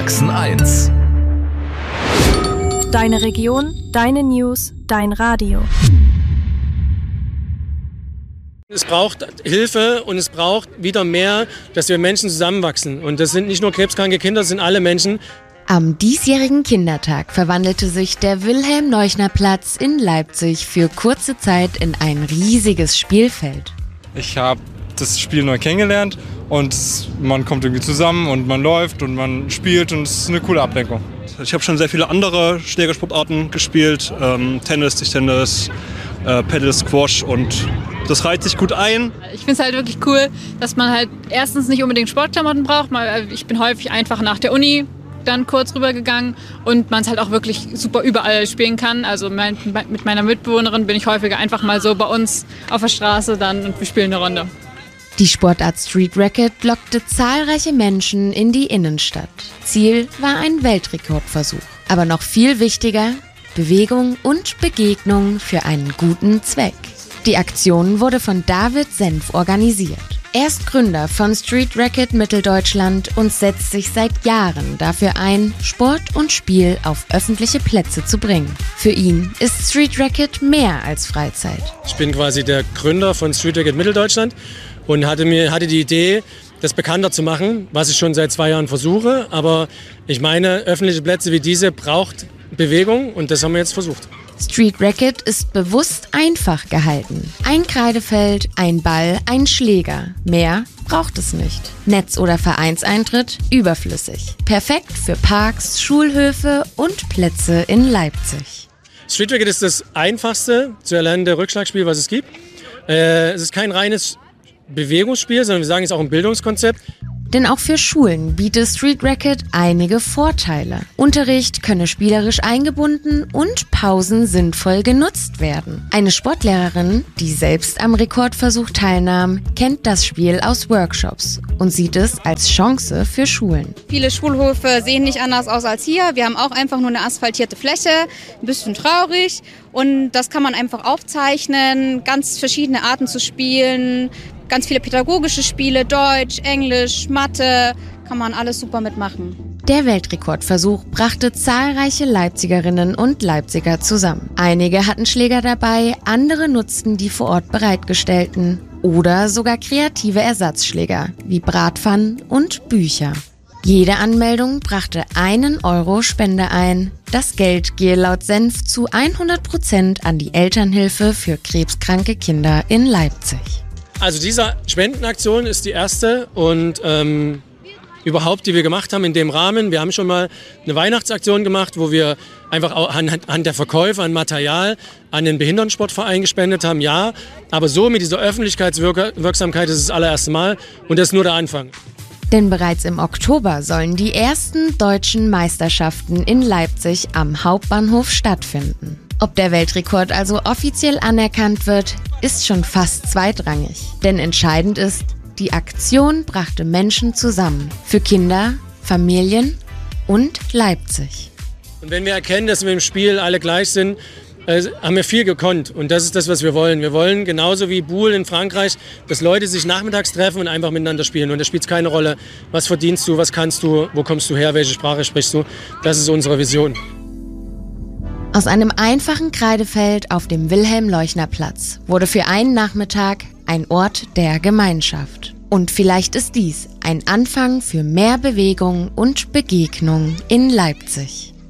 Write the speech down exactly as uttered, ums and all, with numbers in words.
Sachsen eins. Deine Region, deine News, dein Radio. Es braucht Hilfe und es braucht wieder mehr, dass wir Menschen zusammenwachsen. Und das sind nicht nur krebskranke Kinder, das sind alle Menschen. Am diesjährigen Kindertag verwandelte sich der Wilhelm-Leuschner-Platz in Leipzig für kurze Zeit in ein riesiges Spielfeld. Ich habe das Spiel neu kennengelernt und man kommt irgendwie zusammen und man läuft und man spielt und es ist eine coole Ablenkung. Ich habe schon sehr viele andere Schlägersportarten gespielt, ähm, Tennis, Tischtennis, äh, Paddle, Squash, und das reiht sich gut ein. Ich finde es halt wirklich cool, dass man halt erstens nicht unbedingt Sportklamotten braucht. Ich bin häufig einfach nach der Uni dann kurz rübergegangen und man es halt auch wirklich super überall spielen kann. Also mein, mit meiner Mitbewohnerin bin ich häufiger einfach mal so bei uns auf der Straße dann und wir spielen eine Runde. Die Sportart Street Racket lockte zahlreiche Menschen in die Innenstadt. Ziel war ein Weltrekordversuch. Aber noch viel wichtiger, Bewegung und Begegnung für einen guten Zweck. Die Aktion wurde von David Senf organisiert. Er ist Gründer von Street Racket Mitteldeutschland und setzt sich seit Jahren dafür ein, Sport und Spiel auf öffentliche Plätze zu bringen. Für ihn ist Street Racket mehr als Freizeit. Ich bin quasi der Gründer von Street Racket Mitteldeutschland und hatte, mir, hatte die Idee, das bekannter zu machen, was ich schon seit zwei Jahren versuche. Aber ich meine, öffentliche Plätze wie diese braucht Bewegung und das haben wir jetzt versucht. Street Racket ist bewusst einfach gehalten. Ein Kreidefeld, ein Ball, ein Schläger. Mehr braucht es nicht. Netz- oder Vereinseintritt überflüssig. Perfekt für Parks, Schulhöfe und Plätze in Leipzig. Street Racket ist das einfachste zu erlernende Rückschlagspiel, was es gibt. Äh, es ist kein reines Bewegungsspiel, sondern wir sagen, es ist auch ein Bildungskonzept. Denn auch für Schulen bietet Street Racket einige Vorteile. Unterricht könne spielerisch eingebunden und Pausen sinnvoll genutzt werden. Eine Sportlehrerin, die selbst am Rekordversuch teilnahm, kennt das Spiel aus Workshops und sieht es als Chance für Schulen. Viele Schulhöfe sehen nicht anders aus als hier. Wir haben auch einfach nur eine asphaltierte Fläche, ein bisschen traurig. Und das kann man einfach aufzeichnen, ganz verschiedene Arten zu spielen. Ganz viele pädagogische Spiele, Deutsch, Englisch, Mathe, kann man alles super mitmachen. Der Weltrekordversuch brachte zahlreiche Leipzigerinnen und Leipziger zusammen. Einige hatten Schläger dabei, andere nutzten die vor Ort bereitgestellten oder sogar kreative Ersatzschläger wie Bratpfannen und Bücher. Jede Anmeldung brachte einen Euro Spende ein. Das Geld gehe laut Senf zu hundert Prozent an die Elternhilfe für krebskranke Kinder in Leipzig. Also diese Spendenaktion ist die erste und ähm, überhaupt, die wir gemacht haben in dem Rahmen. Wir haben schon mal eine Weihnachtsaktion gemacht, wo wir einfach anhand der Verkäufe an Material an den Behindertensportverein gespendet haben, ja. Aber so mit dieser Öffentlichkeitswirksamkeit ist es das allererste Mal und das ist nur der Anfang. Denn bereits im Oktober sollen die ersten deutschen Meisterschaften in Leipzig am Hauptbahnhof stattfinden. Ob der Weltrekord also offiziell anerkannt wird, ist schon fast zweitrangig. Denn entscheidend ist, die Aktion brachte Menschen zusammen. Für Kinder, Familien und Leipzig. Und wenn wir erkennen, dass wir im Spiel alle gleich sind, äh, haben wir viel gekonnt. Und das ist das, was wir wollen. Wir wollen genauso wie Boule in Frankreich, dass Leute sich nachmittags treffen und einfach miteinander spielen. Und da spielt es keine Rolle, was verdienst du, was kannst du, wo kommst du her, welche Sprache sprichst du. Das ist unsere Vision. Aus einem einfachen Kreidefeld auf dem Wilhelm-Leuschner-Platz wurde für einen Nachmittag ein Ort der Gemeinschaft. Und vielleicht ist dies ein Anfang für mehr Bewegung und Begegnung in Leipzig.